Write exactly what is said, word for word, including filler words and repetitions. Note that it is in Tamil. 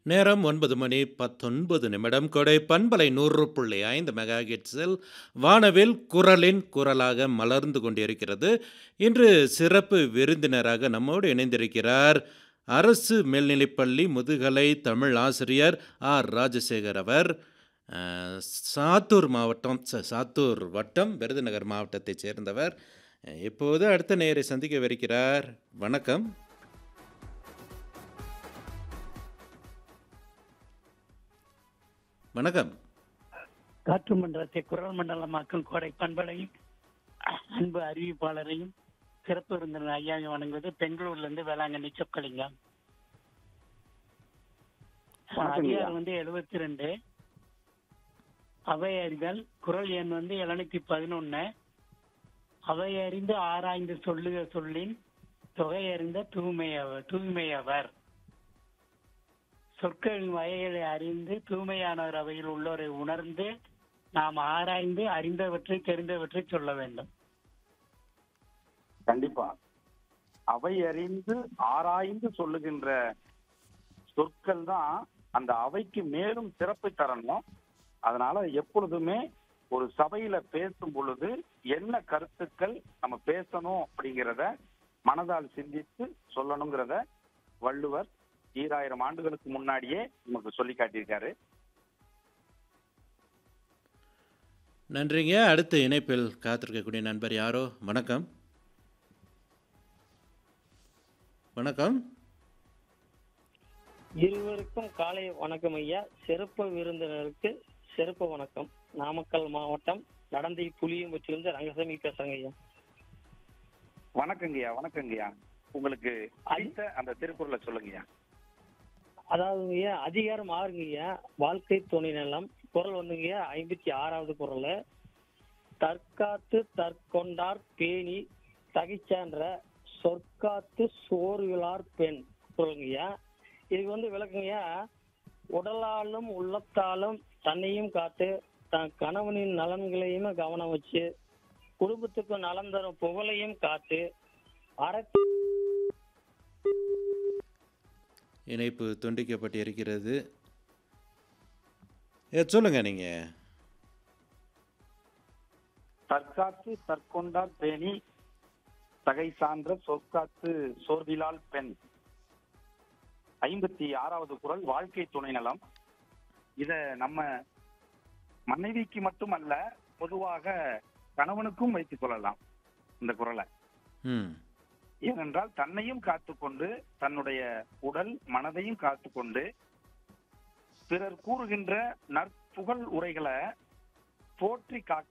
நேரம் ஒன்பது மணி பத்தொன்பது நிமிடம். கொடை பண்பலை நூறு புள்ளி ஐந்து மெகா ஹெர்ட்ஸில் வானவில் குரலின் குரலாக மலர்ந்து கொண்டிருக்கிறது. இன்று சிறப்பு விருந்தினராக நம்மோடு இணைந்திருக்கிறார் அரசு மேல்நிலைப்பள்ளி முதுகலை தமிழ் ஆசிரியர் ஆர் ராஜசேகர் அவர். அ, சாத்தூர் மாவட்டம் ச- சாத்தூர் வட்டம் விருதுநகர் மாவட்டத்தைச் சேர்ந்தவர். இப்போது அடுத்த நேரை சந்திக்கவிருக்கிறார். வணக்கம். வணக்கம். காற்று மண்டலத்தை குரல் மண்டலமாக்கும் கோடை பண்பலையும் அன்பு அறிவிப்பாளரையும் சிறப்பு விருந்தினர் ஐயாவையும் வணங்குவது பெங்களூர்ல இருந்து வேளாங்கண்ணி சொக்கலிங்கம். வணக்கம் ஐயா. அதிகாரம் வந்து எழுபத்தி ரெண்டு, அவை அறிதல், குரல் எண் வந்து எழுநூத்தி பதினொன்னு. அவை அறிந்து ஆராய்ந்து சொல்லுக சொல்லின் தொகை அறிந்த தூய்மையவர் தூய்மையவர். சொற்களின் வகைகளை அறிந்து தூய்மையானவர் அவையில் உள்ளோரை உணர்ந்து நாம் ஆராய்ந்து அறிந்தவற்றை தெரிந்தவற்றை சொல்ல வேண்டும். கண்டிப்பா அவை அறிந்து ஆராய்ந்து சொல்லுகின்ற சொற்கள் தான் அந்த அவைக்கு மேலும் சிறப்பு தரணும். அதனால எப்பொழுதுமே ஒரு சபையில பேசும் பொழுது என்ன கருத்துக்கள் நம்ம பேசணும் அப்படிங்கிறத மனதால் சிந்தித்து சொல்லணுங்கிறத வள்ளுவர் ஈராயிரம் ஆண்டுகளுக்கு முன்னாடியே நமக்கு சொல்லி காட்டியிருக்காரு. நன்றிங்க. அடுத்த இணைப்பில் காத்திருக்கக்கூடிய நண்பர் யாரோ? வணக்கம். வணக்கம். இருவருக்கும் காலை வணக்கம் ஐயா. சிறப்பு விருந்தினருக்கு சிறப்பு வணக்கம். நாமக்கல் மாவட்டம் நடந்தை புளியம்பட்டியிலிருந்து ரங்கசாமி பேசுறேங்க ஐயா. வணக்கங்கய்யா. வணக்கங்கய்யா. உங்களுக்கு அளித்த அந்த திருக்குறளை சொல்லுங்கய்யா. அதாவது ஐயா, அதிகாரம் ஆறுங்க ஐயா, வாழ்க்கை துணை நலம். குரல் வந்துங்க ஐயா ஐம்பத்தி ஆறாவது குரல். தற்காத்து தற்கொண்டார் பேணி தகைச்சான்ற சொற்காத்து சோர்விலார் பெண். குரலுங்கய்யா. இதுக்கு வந்து விளக்குங்கய்யா, உடலாலும் உள்ளத்தாலும் தன்னையும் காத்து தன் கணவனின் நலன்களையும் கவனம் வச்சு குடும்பத்துக்கு நலம் தரும் புகழையும் காத்து அற இணைப்பு துண்டிக்கப்பட்டிருக்கிறது. ஏ, சொல்லுங்க நீங்க. தற்காத்து தற்கொண்டார் பேணி தகை சான்ற சொற்காத்து சோர்விலால் பெண். ஐம்பத்தி ஆறாவது குறள் வாழ்க்கை துணை நலம். இத நம்ம மனைவிக்கு மட்டுமல்ல, பொதுவாக கணவனுக்கும் வைத்துக் கொள்ளலாம் இந்த குறளை. ம் ஏனென்றால் தன்னையும் காத்துக்கொண்டு தன்னுடைய உடல் மனதையும் காத்துக்கொண்டு பிறர் கூறுகின்ற நற்புகழ் உரைகளை போற்றி காக்க